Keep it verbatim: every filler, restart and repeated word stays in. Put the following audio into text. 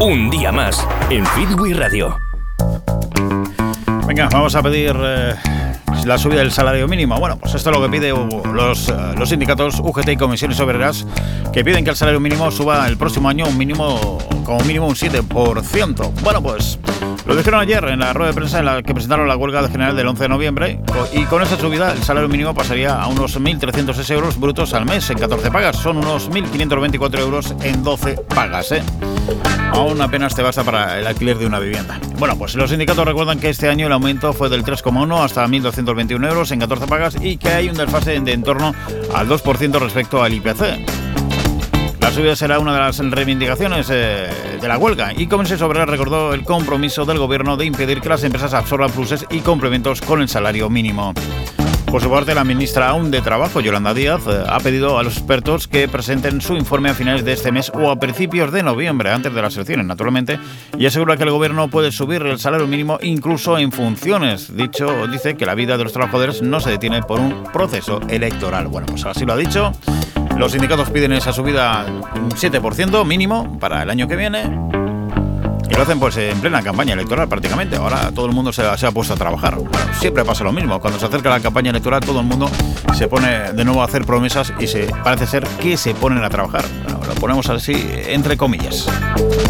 Un día más en Fitwi Radio. Venga, vamos a pedir eh, la subida del salario mínimo. Bueno, pues esto es lo que piden los, eh, los sindicatos U G T y Comisiones Obreras, que piden que el salario mínimo suba el próximo año un mínimo, como mínimo un siete por ciento. Bueno, pues lo dijeron ayer en la rueda de prensa en la que presentaron la huelga general del once de noviembre, y con esta subida el salario mínimo pasaría a unos mil trescientos seis euros brutos al mes en catorce pagas. Son unos mil quinientos veinticuatro euros en doce pagas, ¿eh? Aún apenas te basta para el alquiler de una vivienda. Bueno, pues los sindicatos recuerdan que este año el aumento fue del tres coma uno hasta mil doscientos veintiuno euros en catorce pagas y que hay un desfase de en torno al dos por ciento respecto al I P C. La subida será una de las reivindicaciones eh, de la huelga, y Comisiones Obreras recordó el compromiso del gobierno de impedir que las empresas absorban pluses y complementos con el salario mínimo. Por su parte, la ministra aún de Trabajo, Yolanda Díaz, eh, ha pedido a los expertos que presenten su informe a finales de este mes o a principios de noviembre, antes de las elecciones, naturalmente, y asegura que el gobierno puede subir el salario mínimo incluso en funciones. Dicho, dice que la vida de los trabajadores no se detiene por un proceso electoral. Bueno, pues así lo ha dicho. Los sindicatos piden esa subida un siete por ciento mínimo para el año que viene. Y lo hacen pues en plena campaña electoral prácticamente. Ahora todo el mundo se, se ha puesto a trabajar. Bueno, siempre pasa lo mismo. Cuando se acerca la campaña electoral todo el mundo se pone de nuevo a hacer promesas y se parece ser que se ponen a trabajar. Bueno, lo ponemos así entre comillas.